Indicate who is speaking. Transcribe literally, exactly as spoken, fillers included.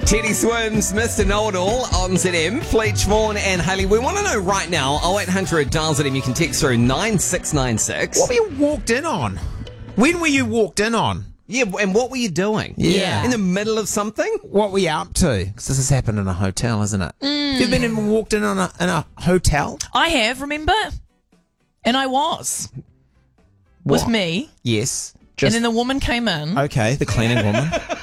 Speaker 1: Teddy Swims, Mister Know-It-All on Z M. Fleetch, Vaughan and Hayley. We want to know right now, oh eight hundred dial Z M. You can text through nine six nine six.
Speaker 2: What were you walked in on? When were you walked in on?
Speaker 1: Yeah, and what were you doing?
Speaker 2: Yeah.
Speaker 1: In the middle of something?
Speaker 2: What were you up to? Because this has happened in a hotel, isn't it?
Speaker 3: Mm.
Speaker 2: You've been in, walked in on a, in a hotel?
Speaker 3: I have, remember? And I was. With
Speaker 2: What?
Speaker 3: me.
Speaker 2: Yes.
Speaker 3: And then the woman came in.
Speaker 2: Okay, the cleaning woman.